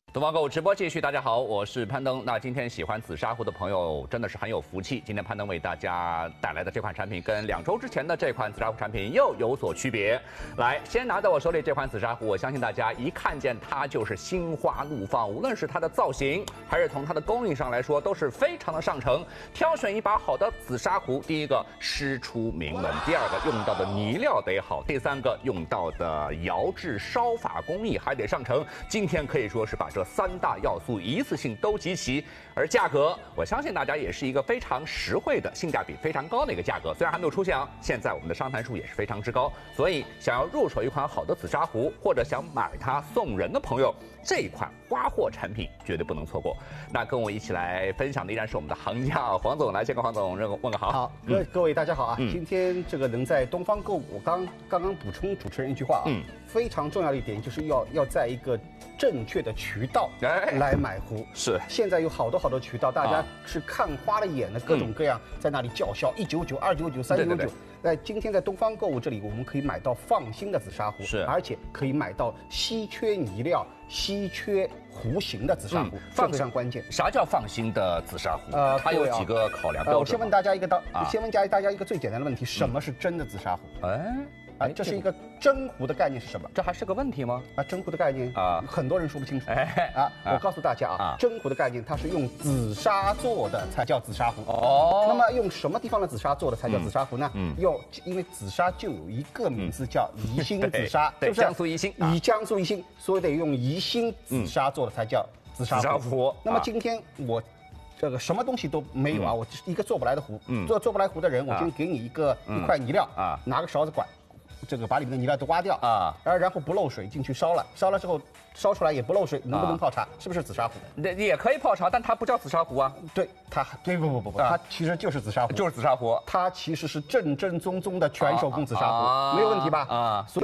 东方购物直播继续，大家好，我是攀登。那今天喜欢紫砂壶的朋友真的是很有福气。今天攀登为大家带来的这款产品跟2周之前的这款紫砂壶产品又有所区别。来，先拿在我手里这款紫砂壶，我相信大家一看见它就是心花怒放，无论是它的造型，还是从它的工艺上来说，都是非常的上乘。挑选一把好的紫砂壶，第一个师出名门，第二个用到的泥料得好，第三个用到的窑制烧法工艺还得上乘。今天可以说是把这3大要素一次性都集齐，而价格，我相信大家也是一个非常实惠的、性价比非常高的一个价格。虽然还没有出现啊，现在我们的商谈数也是非常之高，所以想要入手一款好的紫砂壶，或者想买它送人的朋友，这一款花货产品绝对不能错过。那跟我一起来分享的依然是我们的行家黄总，来，先跟黄总问个好。 好，各位大家好啊！今天这个能在东方购物，我刚刚补充主持人一句话啊，非常重要的一点就是要在一个正确的渠道来买壶。 是， 现在有好多渠道，大家是看花了眼的，各种各样在那里叫嚣199、299、399。在今天在东方购物这里，我们可以买到放心的紫砂壶， 是， 而且可以买到稀缺泥料、稀缺壶型的紫砂壶，这非常关键。 啥叫放心的紫砂壶？它有几个考量标准？ 我先问大家一个最简单的问题：什么是真的紫砂壶？这是一个真壶的概念是什么？ 这还是个问题吗？ 真壶的概念很多人说不清楚。我告诉大家真壶的概念，它是用紫砂做的才叫紫砂壶。那么用什么地方的紫砂做的才叫紫砂壶呢？因为紫砂就有一个名字叫宜兴紫砂，是不是？ 江苏宜兴， 江苏宜兴，所以得用宜兴紫砂做的才叫紫砂壶。那么今天我这个什么东西都没有我一个做不来的壶，做不来壶的人，我今天给你一块泥料拿个勺子管。这个把里面的泥料都挖掉然后不漏水进去烧了之后烧出来也不漏水，能不能泡茶？是不是紫砂壶？ 也可以泡茶，但它不叫紫砂壶啊。 对，不，它其实就是紫砂壶， 就是紫砂壶。 它其实是正宗的全手工紫砂壶，没有问题吧？所以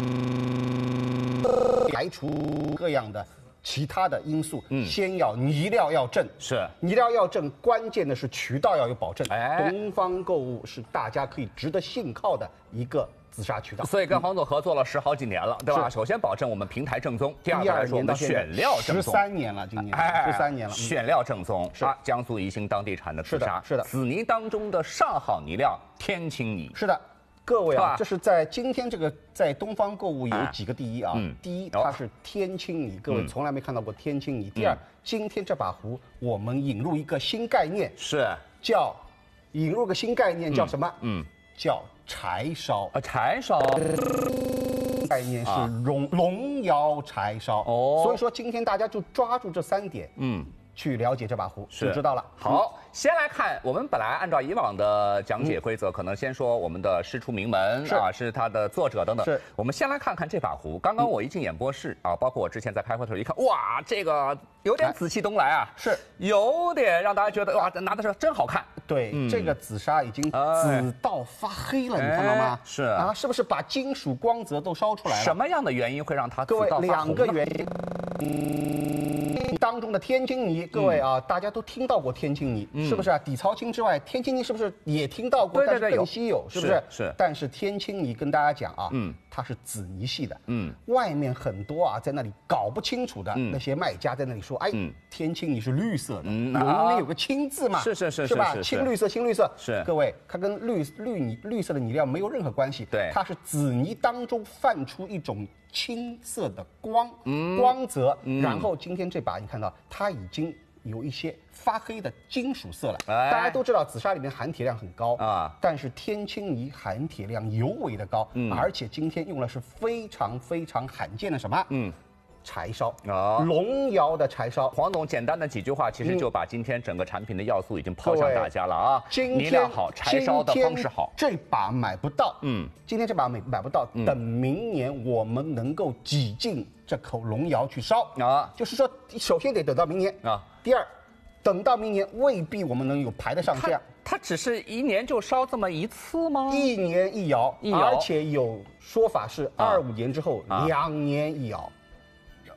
排除各样的其他的因素，先要泥料要正， 是泥料要正，关键的是渠道要有保证。东方购物是大家可以值得信靠的一个紫砂渠道， 所以跟黄总合作了10好几年了，对吧？首先保证我们平台正宗，第二个来说我们选料正宗 ，13年了，今年13年了， 选料正宗是江苏宜兴当地产的紫砂， 是的， 紫泥当中的上好泥料天青泥， 是的。各位这是在今天这个在东方购物有几个第一第一，它是天青泥，各位从来没看到过天青泥。第二，今天这把壶我们引入一个新概念，叫叫什么？叫柴烧。 柴烧概念是龙窑柴烧。所以说今天大家就抓住这3点，去了解这把壶就知道了。 好，先来看，我们本来按照以往的讲解规则，可能先说我们的师出名门是它的作者等等。我们先来看看这把壶。刚刚我一进演播室包括我之前在开会的时候一看，哇，这个有点紫气东来啊， 是有点让大家觉得哇，拿的是真好看。 对，这个紫砂已经紫到发黑了，你看到吗？是不是把金属光泽都烧出来了？ 什么样的原因会让它紫到发红呢？ 2个原因。当中的天青泥，各位大家都听到过天青泥，是不是底槽青之外，天青泥是不是也听到过？但是更稀有，是不是？ 是。 但是天青泥跟大家讲它是紫泥系的，外面很多在那里搞不清楚的那些卖家在那里说，天青泥是绿色的，里面有个青字嘛，是吧？青绿色是。各位，它跟绿色的泥料没有任何关系， 对， 它是紫泥当中泛出一种青色的光泽，然后今天这把你看到它已经有一些发黑的金属色了。大家都知道紫砂里面含铁量很高但是天青泥含铁量尤为的高，而且今天用的是非常罕见的什么？柴烧龙窑的柴烧。 黄总简单的几句话，其实就把今天整个产品的要素已经抛向大家了泥料好，柴烧的方式好。 这把买不到，今天这把买不到，等明年我们能够挤进这口龙窑去烧就是说，首先得等到明年第二，等到明年未必我们能有排得上这样。 它只是1年就烧这么一次吗 ？1年1窑，而且有说法是25年之后2年1窑。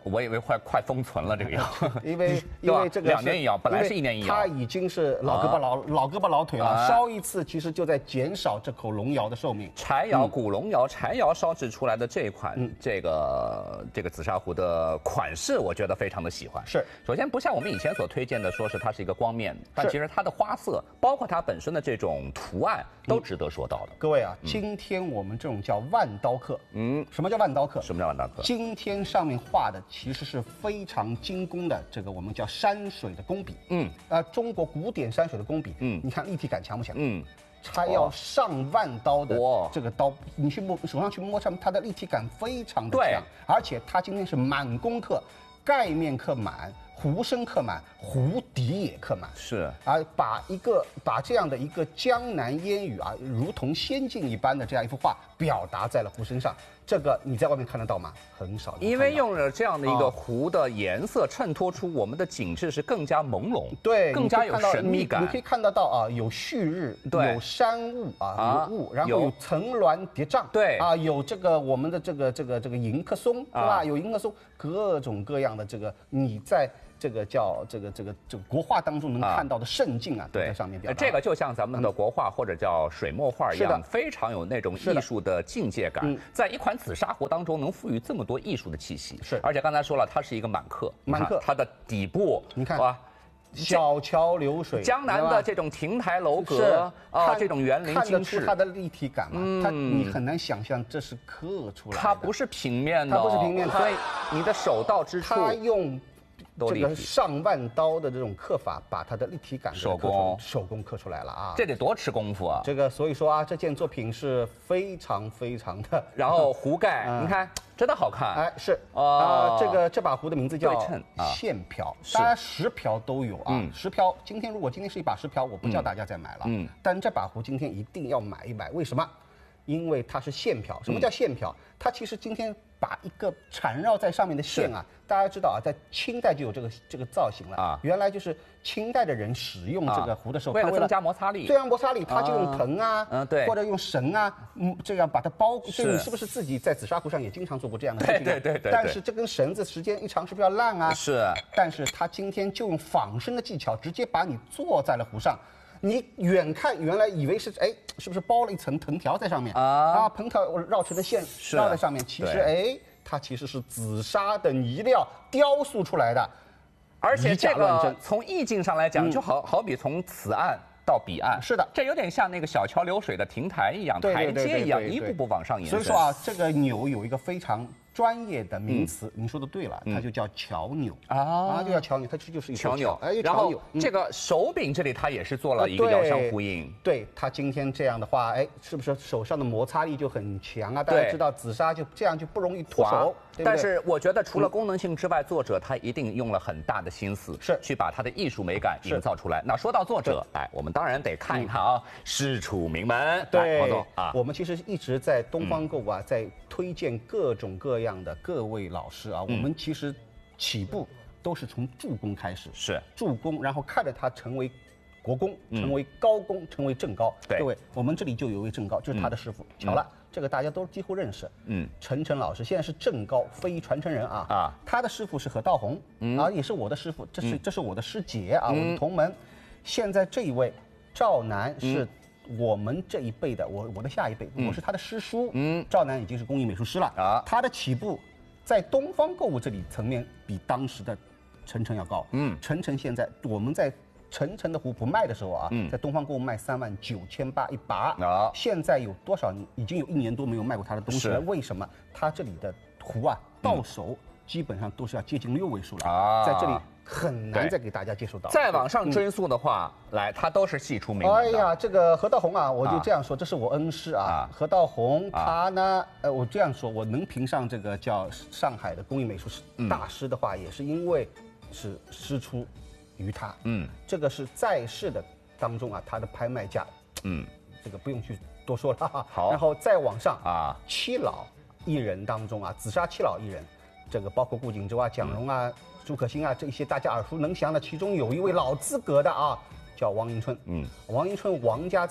我以为快封存了这个药， 因为这个 2年一药，本来是1年一药， 它已经是老胳膊老腿了，烧一次其实就在减少这口龙窑的寿命。 柴窑、古龙窑、柴窑烧制出来的这一款这个紫砂壶的款式，我觉得非常的喜欢。 是， 首先不像我们以前所推荐的，说是它是一个光面，但其实它的花色，包括它本身的这种图案，都值得说到的。 各位啊，今天我们这种叫万刀刻，什么叫万刀刻？ 什么叫万刀刻？ 今天上面画的其实是非常精工的，这个我们叫山水的工笔。中国古典山水的工笔。你看立体感强不强？它要上万刀的这个刀，你去手上去摸它的立体感非常的强，而且它今天是满工刻，盖面刻满，壶身刻满，壶底也刻满， 是把这样的一个江南烟雨啊，如同仙境一般的这样一幅画表达在了壶身上。这个你在外面看得到吗？很少。 因为用了这样的一个壶的颜色，衬托出我们的景致是更加朦胧， 对， 更加有神秘感。 你可以看得到啊，有旭日，有山雾啊，有雾，然后有层峦叠嶂， 对啊， 有这个我们的这个迎客松，对吧？有迎客松，各种各样的这个你在这个叫这个国画当中能看到的盛境啊，都在上面表达。 这个就像咱们的国画或者叫水墨画一样，非常有那种艺术的境界感，在一款紫砂壶当中能赋予这么多艺术的气息。 是， 而且刚才说了，它是一个满刻，它的底部你看哇，小桥流水， 江南的这种亭台楼阁啊，这种园林精致， 看得出它的立体感嘛。你很难想象这是刻出来的， 它不是平面的， 它不是平面， 所以你的手到之处， 它用这个上万刀的这种刻法，把它的立体感手工刻出来了啊！ 这得多吃功夫啊！ 这个所以说啊，这件作品是非常非常的。 然后壶盖，你看真的好看。 哎，是这把壶的名字叫线瓢，当然10瓢都有啊。10瓢，今天是一把10瓢，我不叫大家再买了。但这把壶今天一定要买一买，为什么？因为它是线瓢。什么叫线瓢？它其实今天把一个缠绕在上面的线啊，大家知道啊，在清代就有这个造型了啊。原来就是清代的人使用这个壶的时候， 为了增加摩擦力， 摩擦力，他就用藤啊，或者用绳啊，这样把它包。所以你是不是自己在紫砂壶上也经常做过这样的事情？ 对。 但是这根绳子时间一长是不是要烂啊？ 是。但是他今天就用仿生的技巧，直接把你坐在了壶上。你远看原来以为是是不是包了一层藤条在上面藤条绕成的线绕在上面，其实它其实是紫砂的泥料雕塑出来的， 而且这个从意境上来讲，就好比从此岸到彼岸， 是的， 这有点像那个小桥流水的亭台一样，台阶一样，一步步往上延伸。 所以说啊，这个钮有一个非常专业的名词，您说的对了，它就叫桥钮就叫桥钮，它就是一桥钮。然后这个手柄这里它也是做了一个遥相呼应。 对，它今天这样的话，是不是手上的摩擦力就很强啊？大家知道紫砂就这样就不容易脱手。 但是我觉得除了功能性之外，作者他一定用了很大的心思， 是去把他的艺术美感营造出来。那说到作者，我们当然得看一看啊，师出名门。 对， 王总啊， 我们其实一直在东方购物啊，在推荐各种各样的各位老师啊，我们其实起步都是从助攻开始， 是助攻，然后看着他成为国公，成为高公，成为正高。各位，我们这里就有一位正高，就是他的师傅，巧了。这个大家都几乎认识，陈晨老师现在是正高非传承人啊，他的师傅是何道宏，也是我的师傅，这是我的师姐啊，我们同门。现在这一位赵楠是我们这一辈的，我的下一辈，我是他的师叔，赵楠已经是工艺美术师了啊，他的起步在东方购物这里层面比当时的陈晨要高，陈晨现在我们在陈晨的壶不卖的时候啊，在东方购物卖39800一把，现在有多少？已经有1年多没有卖过他的东西了。为什么？他这里的壶啊，到手基本上都是要接近6位数了，在这里很难再给大家接受到。 再往上追溯的话，来，他都是系出名门。 哎呀，这个何道宏啊，我就这样说，这是我恩师啊。何道宏他呢，我这样说，我能评上这个叫上海的工艺美术大师的话，也是因为是师出于他，这个是在世的当中啊，他的拍卖价，这个不用去多说了。 好， 然后再往上啊，7老艺人当中啊，紫砂7老艺人，这个包括顾景舟啊、蒋荣啊、朱可心啊，这些大家耳熟能详的，其中有一位老资格的啊，叫王迎春。王迎春，王家在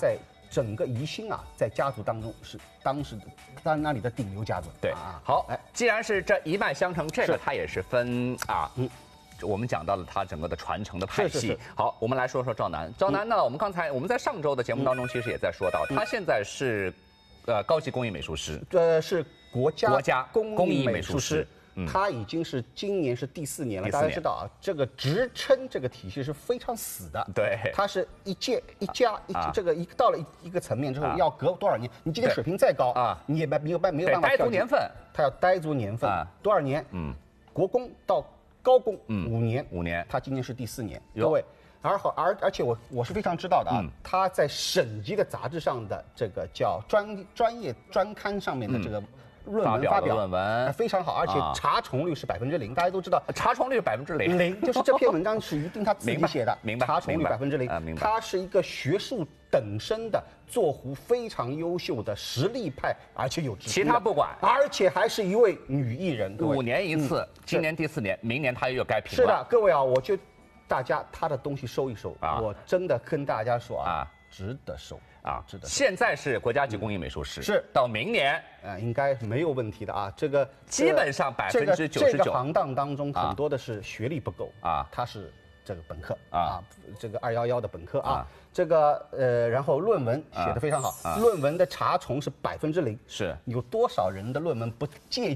整个宜兴啊，在家族当中是当时他那里的顶流家族。 对，好，既然是这一脉相承，这个它也是分啊，我们讲到了它整个的传承的派系。好，我们来说说赵楠。赵楠呢，我们在上周的节目当中其实也在说到，他现在是高级工艺美术师， 是国家工艺美术师。他已经是今年是第4年了，大家知道啊，这个职称这个体系是非常死的。 对， 它是一届一家这个到了一个层面之后，要隔多少年？你今天水平再高啊，你也没有办法待足年份， 他要待足年份多少年？国工到高工5年，他今年是第4年，各位。而且我是非常知道的啊，他在省级的杂志上的这个叫专业专刊上面的这个论文发表论文非常好，而且查重率是0%，大家都知道， 查重率0%， 就是这篇文章是一定他自己写的， 明白？ 查重率0%，他是一个学术等身的做壶非常优秀的实力派，而且有知识， 其他不管， 而且还是一位女艺人 ，5年一次，今年第4年，明年他又该评了。 是的，各位啊，我就大家他的东西收一收啊，我真的跟大家说啊，值得收。值得。 现在是国家级工艺美术师， 是到明年应该没有问题的啊。这个基本上99%。 这个行当当中很多的是学历不够啊，他是这个本科啊，这个211的本科啊，这个然后论文写得非常好，论文的查重是0%， 是有多少人的论文不借